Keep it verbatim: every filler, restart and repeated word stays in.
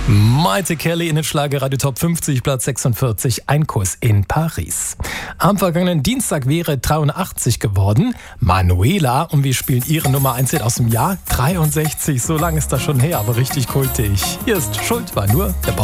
Maite Kelly in den Schlagerradio Top fünfzig, Platz sechsundvierzig, ein Kuss in Paris. Am vergangenen Dienstag wäre dreiundachtzig geworden. Manuela, und wir spielen ihre Nummer eins aus dem Jahr dreiundsechzig. So lange ist das schon her, aber richtig kultig. Hier ist Schuld war nur der Bob.